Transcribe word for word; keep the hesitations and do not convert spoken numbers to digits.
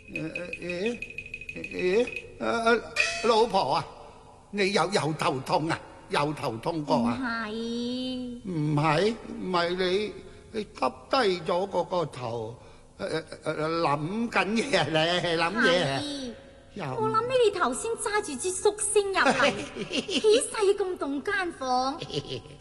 咦咦，誒老婆啊，你又又頭痛啊？又頭痛過啊？ 唔係， 唔係唔係你你耷低咗個個頭，誒誒誒諗緊嘢啊？你諗嘢啊？ 我諗你哋頭先揸住支縮星入嚟，起勢咁動間房。